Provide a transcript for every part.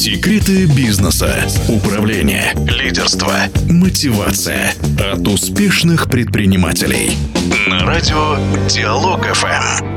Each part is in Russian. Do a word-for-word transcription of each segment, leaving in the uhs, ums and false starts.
Секреты бизнеса, управления, лидерства, мотивация от успешных предпринимателей. На радио Диалог-ФМ.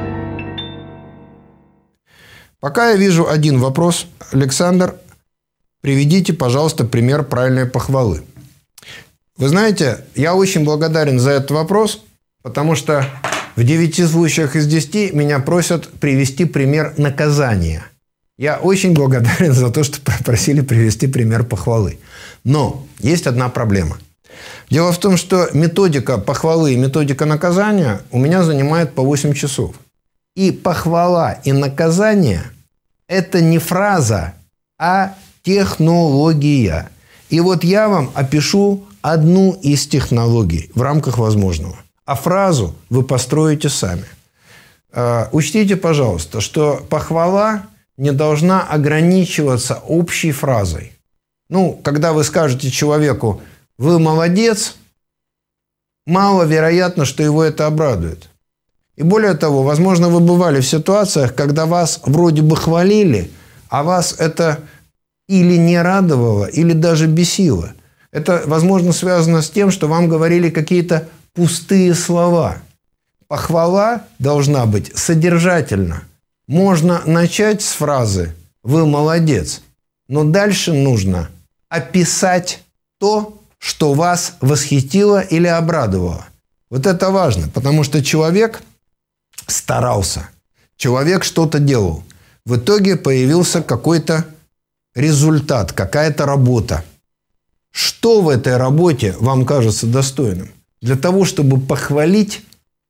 Пока я вижу один вопрос. Александр, приведите, пожалуйста, пример правильной похвалы. Вы знаете, я очень благодарен за этот вопрос, потому что в девяти случаях из десяти меня просят привести пример наказания. Я очень благодарен за то, что просили привести пример похвалы. Но есть одна проблема. Дело в том, что методика похвалы и методика наказания у меня занимает по восемь часов. И похвала и наказание – это не фраза, а технология. И вот я вам опишу одну из технологий в рамках возможного. А фразу вы построите сами. Э, учтите, пожалуйста, что похвала не должна ограничиваться общей фразой. Ну, когда вы скажете человеку «вы молодец», маловероятно, что его это обрадует. И более того, возможно, вы бывали в ситуациях, когда вас вроде бы хвалили, а вас это или не радовало, или даже бесило. Это, возможно, связано с тем, что вам говорили какие-то пустые слова. Похвала должна быть содержательна. Можно начать с фразы «вы молодец», но дальше нужно описать то, что вас восхитило или обрадовало. Вот это важно, потому что человек старался, человек что-то делал. В итоге появился какой-то результат, какая-то работа. Что в этой работе вам кажется достойным? Для того, чтобы похвалить,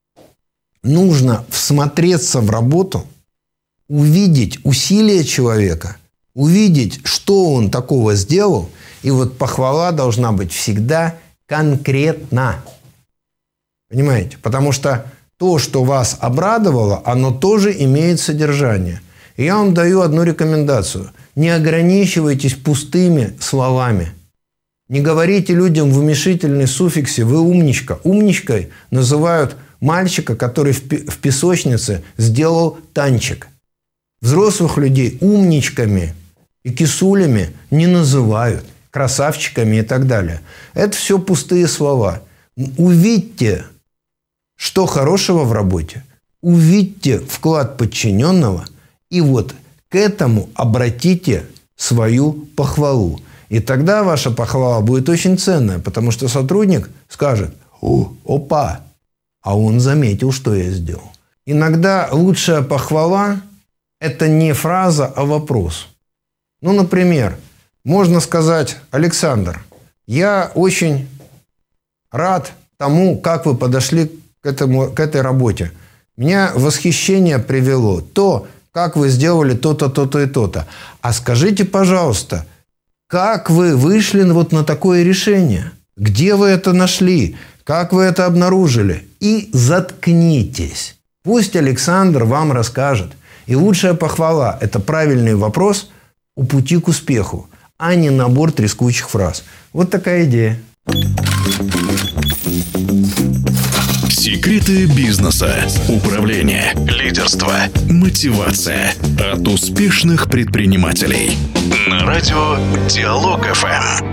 нужно всмотреться в работу, увидеть усилия человека, увидеть, что он такого сделал, и вот похвала должна быть всегда конкретна. Понимаете? Потому что то, что вас обрадовало, оно тоже имеет содержание. И я вам даю одну рекомендацию. Не ограничивайтесь пустыми словами. Не говорите людям в уменьшительной суффиксе «вы умничка». Умничкой называют мальчика, который в песочнице сделал танчик. Взрослых людей умничками и кисулями не называют, красавчиками и так далее. Это все пустые слова. Увидьте, что хорошего в работе, увидьте вклад подчиненного, и вот к этому обратите свою похвалу. И тогда ваша похвала будет очень ценная, потому что сотрудник скажет: «О, опа, а он заметил, что я сделал». Иногда лучшая похвала – это не фраза, а вопрос. Ну, например, можно сказать: «Александр, я очень рад тому, как вы подошли к, этому, к этой работе. Меня в восхищение привело то, как вы сделали то-то, то-то и то-то. А скажите, пожалуйста, как вы вышли вот на такое решение? Где вы это нашли? Как вы это обнаружили?» И заткнитесь. Пусть Александр вам расскажет. И лучшая похвала – это правильный вопрос у пути к успеху, а не набор трескучих фраз. Вот такая идея. Секреты бизнеса, управления, лидерства, мотивация от успешных предпринимателей. На радио Диалог-ФМ.